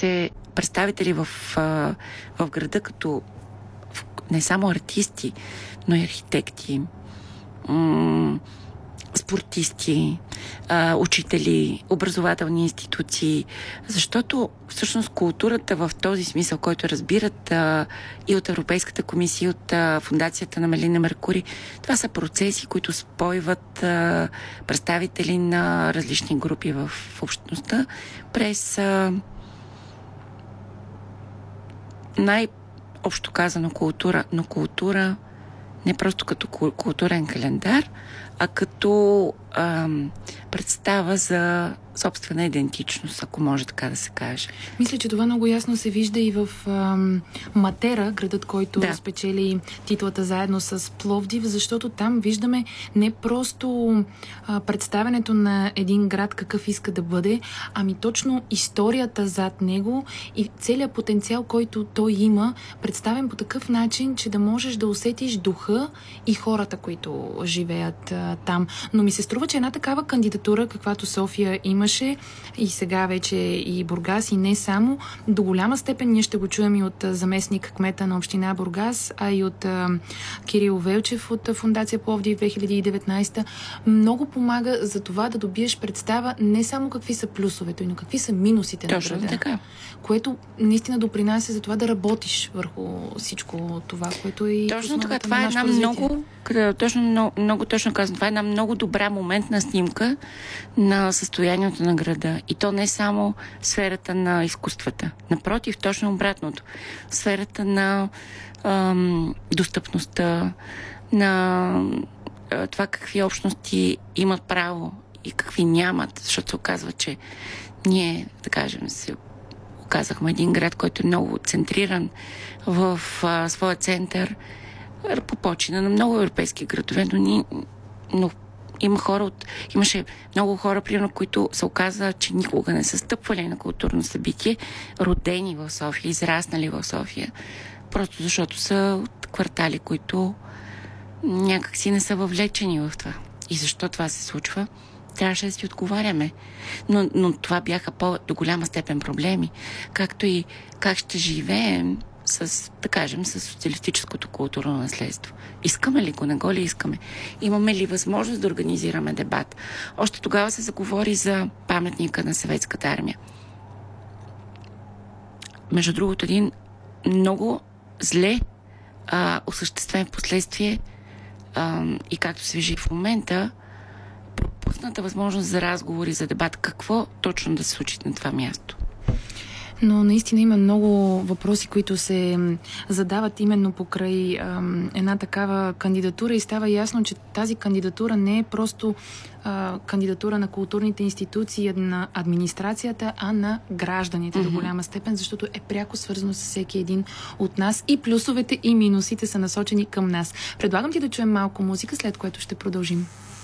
се представители в града като не само артисти, но и архитекти, спортисти, учители, образователни институции, защото всъщност културата в този смисъл, който разбират и от Европейската комисия, и от Фондацията на Мелина Меркури, това са процеси, които спойват представители на различни групи в общността през най-общо казано култура, но култура не просто като културен календар, а като представа за собствена идентичност, ако може така да се каже. Мисля, че това много ясно се вижда и в Матера, градът, който спечели титлата заедно с Пловдив, защото там виждаме не просто представянето на един град какъв иска да бъде, ами точно историята зад него и целият потенциал, който той има, представен по такъв начин, че да можеш да усетиш духа и хората, които живеят там. Но ми се струва, че една такава кандидатура, каквато София имаше и сега вече и Бургас, и не само, до голяма степен ние ще го чуем и от заместник кмета на община Бургас, а и от Кирил Велчев от Фондация Пловдив 2019, много помага за това да добиеш представа не само какви са плюсовете, но какви са минусите на града. Така. Което наистина допринася за това да работиш върху всичко това, което е точно така. Това е една много точно казвам. Това е една много добра моментна снимка на състоянието на града. И то не само в сферата на изкуствата. Напротив, точно обратното. В сферата на достъпността, на това какви общности имат право и какви нямат. Защото се оказва, че ние, да кажем, се оказахме един град, който е много центриран в своя център, по почина на много европейски градове, но имаше много хора, примерно, които се оказа, че никога не са стъпвали на културно събитие, родени в София, израснали в София, просто защото са от квартали, които някакси не са въвлечени в това. И защо това се случва? Трябваше да си отговаряме. Но това бяха до голяма степен проблеми. Както и как ще живеем да кажем, с социалистическото културно наследство. Искаме ли го, не го ли искаме? Имаме ли възможност да организираме дебат? Още тогава се заговори за паметника на Съветската армия. Между другото, един много зле осъществен в последствие и както се вижда в момента, пропусната възможност за разговори, за дебат. Какво точно да се случи на това място? Но наистина има много въпроси, които се задават именно покрай една такава кандидатура и става ясно, че тази кандидатура не е просто кандидатура на културните институции, на администрацията, а на гражданите до голяма степен, защото е пряко свързано с всеки един от нас и плюсовете и минусите са насочени към нас. Предлагам ти да чуем малко музика, след което ще продължим.